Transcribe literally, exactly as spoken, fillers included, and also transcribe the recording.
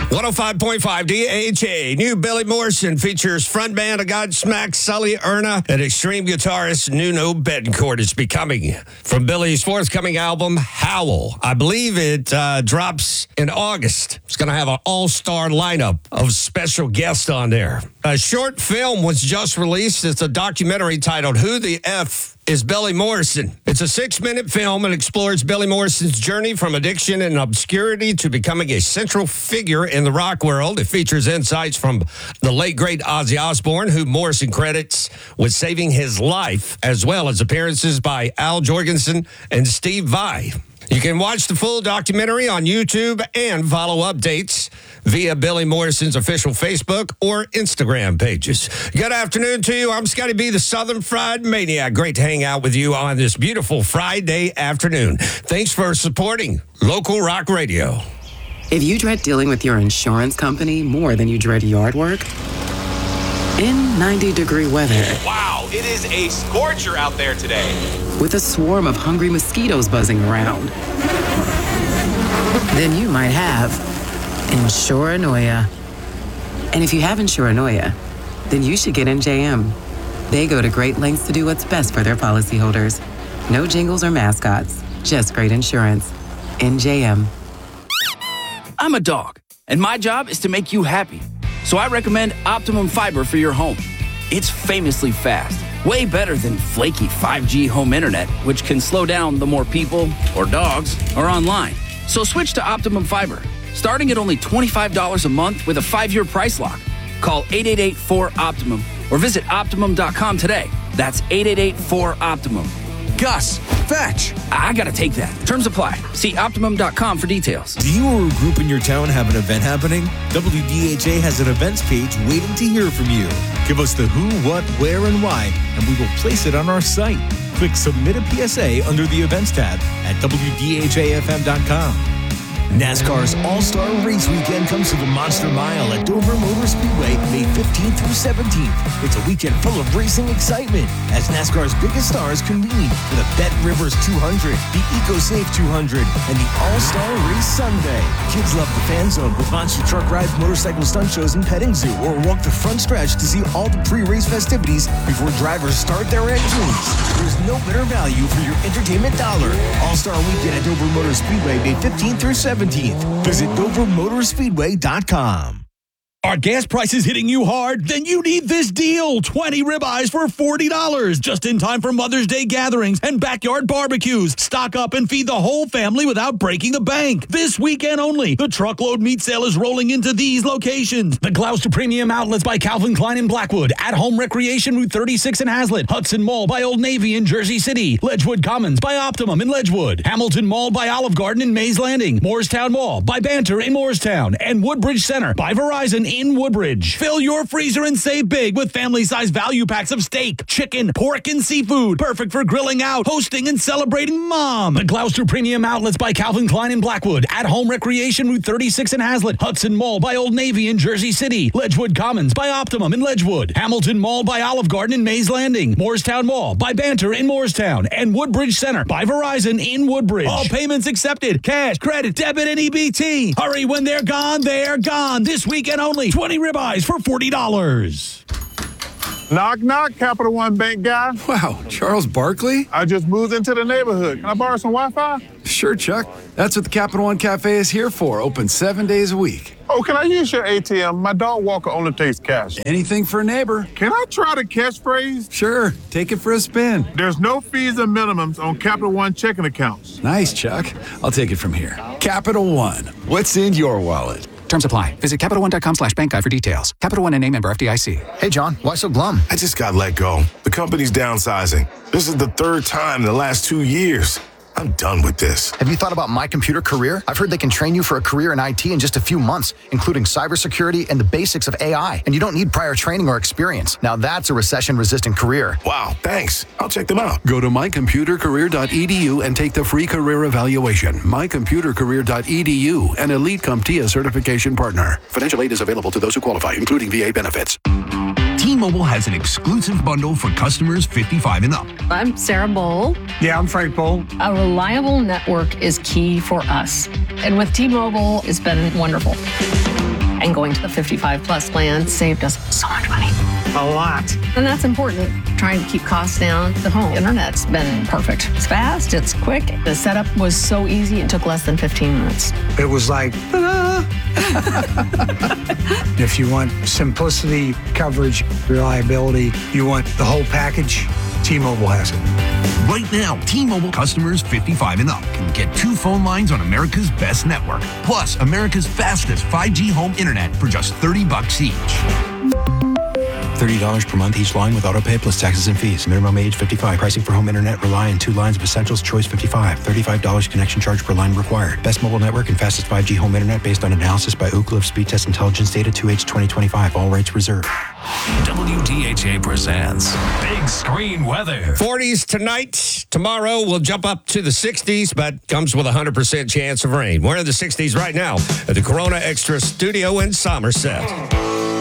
one oh five point five D H A. New Billy Morrison features frontman of Godsmack, Sully Erna, and extreme guitarist Nuno Bettencourt is becoming from Billy's forthcoming album, Howl. I believe it uh, drops in August. It's going to have an all-star lineup of special guests on there. A short film was just released. It's a documentary titled Who the F is Billy Morrison. It's a six-minute film and explores Billy Morrison's journey from addiction and obscurity to becoming a central figure in the rock world. It features insights from the late, great Ozzy Osbourne, who Morrison credits with saving his life, as well as appearances by Al Jorgensen and Steve Vai. You can watch the full documentary on YouTube and follow updates via Billy Morrison's official Facebook or Instagram pages. Good afternoon to you. I'm Scotty B, the Southern Fried Maniac. Great to hang out with you on this beautiful Friday afternoon. Thanks for supporting local rock radio. If you dread dealing with your insurance company more than you dread yard work, in ninety degree weather. Wow, it is a scorcher out there today. With a swarm of hungry mosquitoes buzzing around. Then you might have Insuranoia. And if you have Insuranoia, then you should get N J M. They go to great lengths to do what's best for their policyholders. No jingles or mascots, just great insurance. N J M. I'm a dog, and my job is to make you happy. So I recommend Optimum Fiber for your home. It's famously fast, way better than flaky five G home internet, which can slow down the more people or dogs are online. So switch to Optimum Fiber, starting at only twenty-five dollars a month with a five-year price lock. Call eight eight eight, four, OPTIMUM or visit optimum dot com today. That's eight eight eight, four, OPTIMUM. Gus, fetch! I gotta take that. Terms apply. See optimum dot com for details. Do you or a group in your town have an event happening? W D H A has an events page waiting to hear from you. Give us the who, what, where, and why, and we will place it on our site. Click Submit a P S A under the Events tab at W D H A F M dot com. NASCAR's All-Star Race Weekend comes to the Monster Mile at Dover Motor Speedway May fifteenth through seventeenth. It's a weekend full of racing excitement as NASCAR's biggest stars convene for the Bet Rivers two hundred, the EcoSafe two hundred, and the All-Star Race Sunday. Kids love the Fan Zone with monster truck rides, motorcycle stunt shows, and petting zoo, or walk the front stretch to see all the pre-race festivities before drivers start their engines. There's no better value for your entertainment dollar. All-Star Weekend at Dover Motor Speedway May fifteenth through seventeenth. Visit dover motor speedway dot com. Are gas prices hitting you hard? Then you need this deal. twenty ribeyes for forty dollars. Just in time for Mother's Day gatherings and backyard barbecues. Stock up and feed the whole family without breaking the bank. This weekend only, the truckload meat sale is rolling into these locations. The Gloucester Premium Outlets by Calvin Klein in Blackwood. At Home Recreation Route thirty-six in Hazlet. Hudson Mall by Old Navy in Jersey City. Ledgewood Commons by Optimum in Ledgewood. Hamilton Mall by Olive Garden in Mays Landing. Moorestown Mall by Banter in Moorestown. And Woodbridge Center by Verizon in Woodbridge. Fill your freezer and save big with family-size value packs of steak, chicken, pork, and seafood. Perfect for grilling out, hosting, and celebrating Mom. The Gloucester Premium Outlets by Calvin Klein in Blackwood. At Home Recreation Route thirty-six in Hazlet. Hudson Mall by Old Navy in Jersey City. Ledgewood Commons by Optimum in Ledgewood. Hamilton Mall by Olive Garden in Mays Landing. Moorestown Mall by Banter in Moorestown. And Woodbridge Center by Verizon in Woodbridge. All payments accepted. Cash, credit, debit, and E B T. Hurry, when they're gone, they're gone. This weekend only. twenty ribeyes for forty dollars. Knock, knock, Capital One Bank guy. Wow, Charles Barkley? I just moved into the neighborhood. Can I borrow some Wi-Fi? Sure, Chuck. That's what the Capital One Cafe is here for. Open seven days a week. Oh, can I use your A T M? My dog walker only takes cash. Anything for a neighbor. Can I try the catchphrase? Sure, take it for a spin. There's no fees or minimums on Capital One checking accounts. Nice, Chuck. I'll take it from here. Capital One. What's in your wallet? Terms apply. Visit Capital One dot com slash bank guide for details. Capital One and name member F D I C. Hey, John, why so glum? I just got let go. The company's downsizing. This is the third time in the last two years. I'm done with this. Have you thought about My Computer Career? I've heard they can train you for a career in I T in just a few months, including cybersecurity and the basics of A I. And you don't need prior training or experience. Now that's a recession-resistant career. Wow, thanks. I'll check them out. Go to my computer career dot e d u and take the free career evaluation. my computer career dot e d u, an Elite CompTIA certification partner. Financial aid is available to those who qualify, including V A benefits. T-Mobile has an exclusive bundle for customers fifty-five and up. I'm Sarah Bowl. Yeah, I'm Frank Bowl. A reliable network is key for us. And with T-Mobile, it's been wonderful. And going to the fifty-five plus plan saved us so much money. A lot. And that's important. Trying to keep costs down. The home internet's been perfect. It's fast, it's quick. The setup was so easy, it took less than fifteen minutes. It was like, ta-da! If you want simplicity, coverage, reliability, you want the whole package, T-Mobile has it. Right now, T-Mobile customers fifty-five and up can get two phone lines on America's best network, plus America's fastest five G home internet for just thirty bucks each. thirty dollars per month each line with autopay plus taxes and fees. Minimum age fifty-five. Pricing for home internet rely on two lines of Essentials Choice fifty-five. thirty-five dollars connection charge per line required. Best mobile network and fastest five G home internet based on analysis by Ookla of Speed Test Intelligence Data two H twenty twenty-five. All rates reserved. W D H A presents Big Screen Weather. forties tonight. Tomorrow will jump up to the sixties, but comes with a one hundred percent chance of rain. We're in the sixties right now at the Corona Extra Studio in Somerset.